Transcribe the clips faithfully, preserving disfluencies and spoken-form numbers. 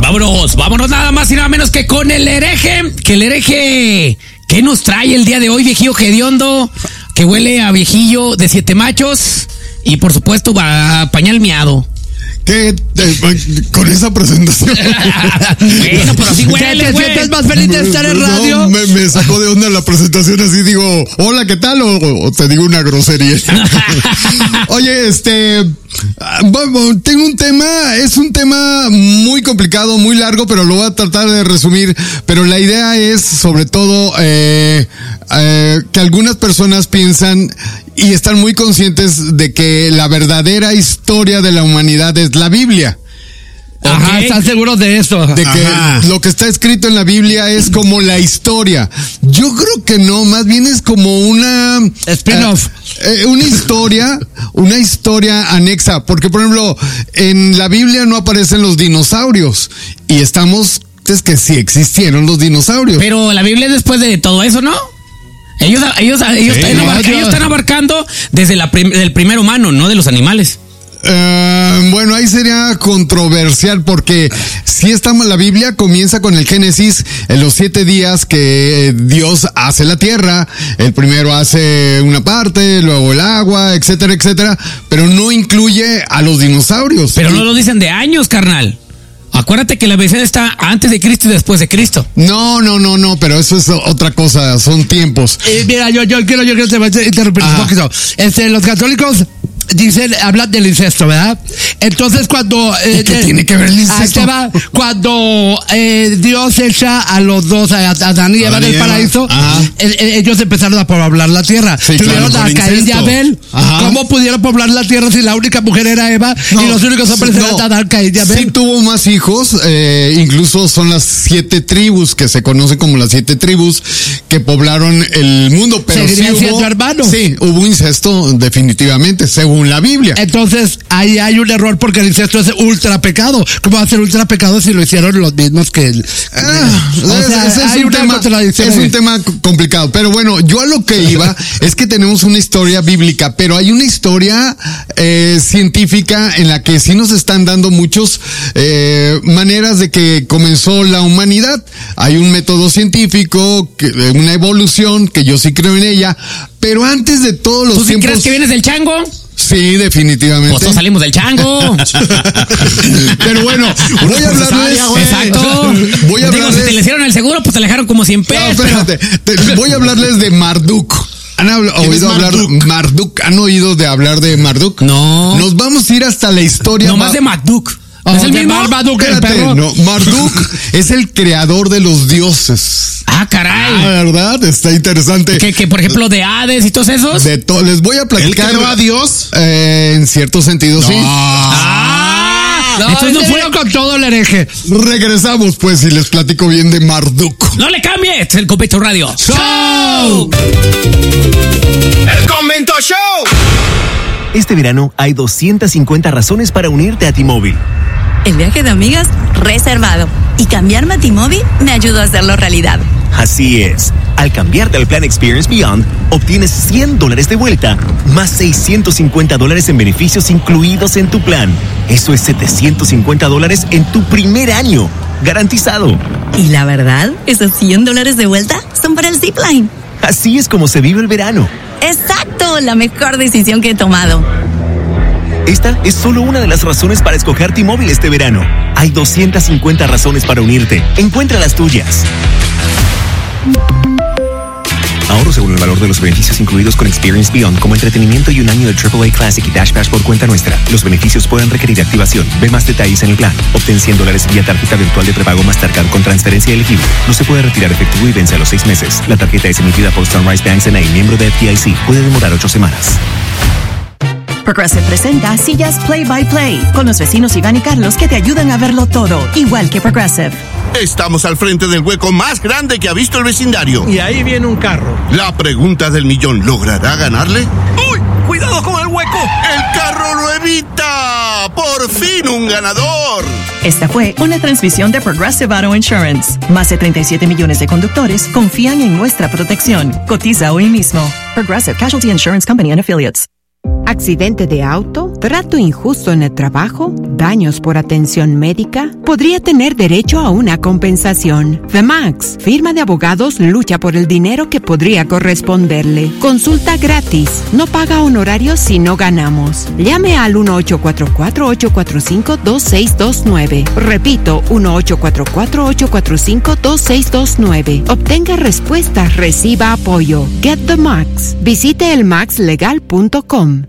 Vámonos, vámonos nada más y nada menos que con el hereje. Que el hereje, ¿qué nos trae el día de hoy, viejillo hediondo? Que huele a viejillo de siete machos y por supuesto va a pañal miado. ¿Qué? Eh, con esa presentación. Bueno, pero así huele, ¿Te güey. sientes más feliz de estar en radio? No, me, me sacó de onda la presentación, así digo, hola, ¿qué tal? O, o te digo una grosería. Oye, este, bueno, tengo un tema, es un tema muy complicado, muy largo, pero lo voy a tratar de resumir. Pero la idea es, sobre todo, eh, eh, que algunas personas piensan y están muy conscientes de que la verdadera historia de la humanidad es la Biblia. Ajá, Ok. ¿están seguros de eso? De que Ajá. lo que está escrito en la Biblia es como la historia. Yo creo que no, más bien es como una Spin-off. eh, eh, una historia, una historia anexa, porque por ejemplo, en la Biblia no aparecen los dinosaurios y estamos es que sí existieron los dinosaurios. Pero la Biblia es después de todo eso, ¿no? Ellos, ellos, ellos, Sí, están, no, abarca- yo- ellos están abarcando desde la prim- del primer humano, no de los animales. Uh, bueno, ahí sería controversial porque si estamos, la Biblia comienza con el Génesis, en los siete días que Dios hace la tierra. El primero hace una parte, luego el agua, etcétera, etcétera, pero no incluye a los dinosaurios. Pero no lo dicen de años, carnal. Acuérdate que la Biblia está antes de Cristo y después de Cristo. No, no, no, no, pero eso es otra cosa, son tiempos. Eh, mira, yo, yo quiero, yo quiero te- interrumpir un Ajá. poquito. Este, los católicos dicen, hablan del incesto, ¿verdad? Entonces cuando... Eh, ¿Y qué eh, tiene que ver el incesto? ahí te va, cuando eh, Dios echa a los dos, a, a Adán y Eva Adán y del Eva. paraíso, Ajá. eh, eh, ellos empezaron a poblar la tierra. Sí, Tuvieron claro, a con Caín y incesto. Abel. Ajá. ¿Cómo pudieron poblar la tierra si la única mujer era Eva No, y los únicos hombres no. eran Adán, Caín y Abel? Sí tuvo más hijos, eh, incluso son las siete tribus, que se conocen como las siete tribus, que poblaron el mundo, pero sí Seguirían siendo hubo, hermanos. sí, hubo incesto definitivamente, según la Biblia. Entonces, ahí hay un error porque el incesto es ultra pecado. ¿Cómo va a ser ultra pecado si lo hicieron los mismos que él? Ah, o es- sea, ese es hay un una tema, contradicción es ahí. un tema c- complicado, pero bueno, yo a lo que iba es que tenemos una historia bíblica, pero hay una historia eh, científica en la que sí nos están dando muchos eh, maneras de que comenzó la humanidad. Hay un método científico, que, eh, una evolución, que yo sí creo en ella, pero antes de todos los ¿Tú sí tiempos... crees que vienes del chango? Sí, definitivamente. Pues todos salimos del chango. Pero bueno, voy a hablarles... Exacto. Voy a Digo, si hablarles... te le hicieron el seguro, pues te alejaron como cien No, pesos. espérate. Te- voy a hablarles de Marduk. ¿Han habl- ¿Quién es oído hablar Marduk? Marduk? ¿Han oído de hablar de Marduk? No. Nos vamos a ir hasta la historia. No más ma- de Marduk. Oh, ¿Es el de mismo? Marmaduke, el Espérate, perro. no, Marduk es el creador de los dioses. Ah, Ah, caray. ¿verdad? Está interesante. Que, que, por ejemplo, de Hades y todos esos. De to- les voy a ¿Él platicar. creó a Dios? Eh, en cierto sentido, sí. Ah, No, entonces no ese fue. vino con todo el hereje. Regresamos, pues, y les platico bien de Marduk. No le cambies el Convento Radio. ¡Show! ¡El Convento Show! Este verano hay doscientas cincuenta razones para unirte a T-Mobile. El viaje de amigas reservado. Y cambiarme a T-Mobile me ayudó a hacerlo realidad. Así es. Al cambiarte al plan Experience Beyond, obtienes cien dólares de vuelta, más seiscientos cincuenta dólares en beneficios incluidos en tu plan. Eso es setecientos cincuenta dólares en tu primer año. Garantizado. Y la verdad, esos cien dólares de vuelta son para el Zipline. Así es como se vive el verano. Exacto, la mejor decisión que he tomado. Esta es solo una de las razones para escoger T-Mobile este verano. Hay doscientas cincuenta razones para unirte. Encuentra las tuyas. Ahorro según el valor de los beneficios incluidos con Experience Beyond, como entretenimiento y un año de triple A Classic y Dash Pass por cuenta nuestra. Los beneficios pueden requerir activación. Ve más detalles en el plan. Obtén cien dólares vía tarjeta virtual de prepago Mastercard con transferencia elegible. No se puede retirar efectivo y vence a los seis meses. La tarjeta es emitida por Sunrise Banks N A, miembro de F D I C. Puede demorar ocho semanas. Progressive presenta Sillas Play by Play con los vecinos Iván y Carlos que te ayudan a verlo todo, igual que Progressive. Estamos al frente del hueco más grande que ha visto el vecindario. Y ahí viene un carro. La pregunta del millón, ¿logrará ganarle? ¡Uy! ¡Cuidado con el hueco! ¡El carro lo evita! ¡Por fin un ganador! Esta fue una transmisión de Progressive Auto Insurance. Más de treinta y siete millones de conductores confían en nuestra protección. Cotiza hoy mismo. Progressive Casualty Insurance Company and Affiliates. ¿Accidente de auto? trato injusto en el trabajo, daños por atención médica, podría tener derecho a una compensación. The Max, firma de abogados, lucha por el dinero que podría corresponderle. Consulta gratis. No paga honorarios si no ganamos. Llame al uno ocho cuatro cuatro, ocho cuatro cinco, dos seis dos nueve. Repito, uno ocho cuatro cuatro, ocho cuatro cinco, dos seis dos nueve. Obtenga respuestas, reciba apoyo. Get the Max. Visite el max legal punto com.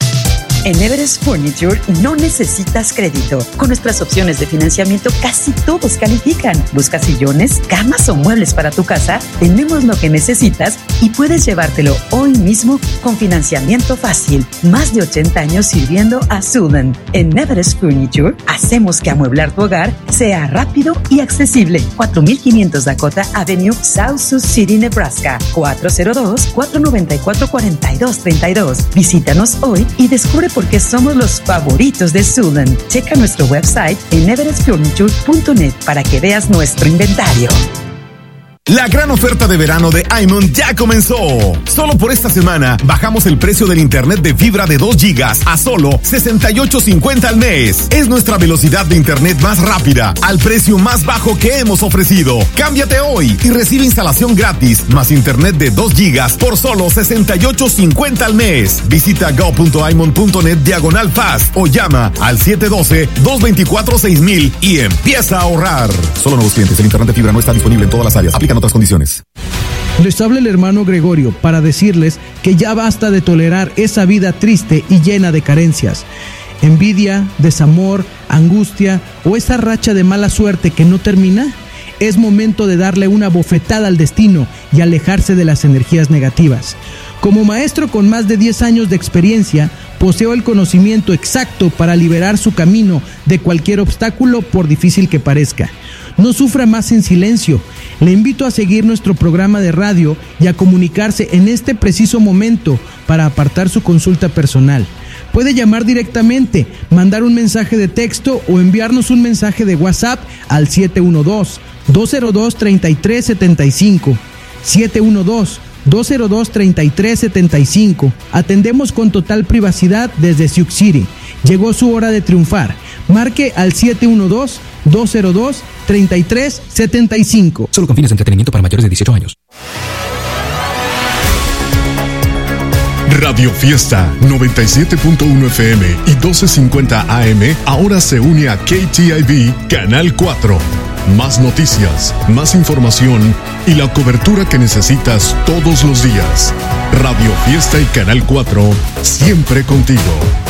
En Everest Furniture no necesitas crédito. Con nuestras opciones de financiamiento casi todos califican. ¿Buscas sillones, camas o muebles para tu casa? Tenemos lo que necesitas y puedes llevártelo hoy mismo con financiamiento fácil. Más de ochenta años sirviendo a Sudan. En Everest Furniture hacemos que amueblar tu hogar sea rápido y accesible. cuatro mil quinientos Dakota Avenue, South Sioux City, Nebraska. cuatro cero dos, cuatro nueve cuatro, cuatro dos tres dos. Visítanos hoy y descubre porque somos los favoritos de Sudan. Checa nuestro website en everest furniture punto net para que veas nuestro inventario. La gran oferta de verano de iMont ya comenzó. Solo por esta semana bajamos el precio del internet de fibra de dos gigas a solo sesenta y ocho cincuenta al mes. Es nuestra velocidad de internet más rápida al precio más bajo que hemos ofrecido. Cámbiate hoy y recibe instalación gratis más internet de dos gigas por solo sesenta y ocho cincuenta al mes. Visita go punto imont punto net diagonal fast o llama al siete uno dos, dos dos cuatro, seis mil y empieza a ahorrar. Solo nuevos clientes. El internet de fibra no está disponible en todas las áreas. Aplica otras condiciones. Les habla el hermano Gregorio para decirles que ya basta de tolerar esa vida triste y llena de carencias. Envidia, desamor, angustia o esa racha de mala suerte que no termina. Es momento de darle una bofetada al destino y alejarse de las energías negativas. Como maestro con más de diez años de experiencia, poseo el conocimiento exacto para liberar su camino de cualquier obstáculo por difícil que parezca. No sufra más en silencio. Le invito a seguir nuestro programa de radio y a comunicarse en este preciso momento para apartar su consulta personal. Puede llamar directamente, mandar un mensaje de texto o enviarnos un mensaje de WhatsApp al siete uno dos, dos cero dos, tres tres siete cinco. siete uno dos, dos cero dos, tres tres siete cinco. Atendemos con total privacidad desde Sioux City. Llegó su hora de triunfar. Marque al siete uno dos, dos cero dos, tres tres siete cinco. Solo con fines de entretenimiento para mayores de dieciocho años. Radio Fiesta noventa y siete punto uno F M y doce cincuenta A M ahora se une a K T I V Canal cuatro. Más noticias, más información y la cobertura que necesitas todos los días. Radio Fiesta y Canal cuatro, siempre contigo.